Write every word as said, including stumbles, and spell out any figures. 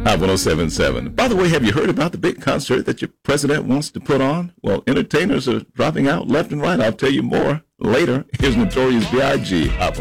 Hot ten seventy-seven. By the way, have you heard about the big concert that your president wants to put on? Well, entertainers are dropping out left and right. I'll tell you more later. Here's Notorious B I G. Hot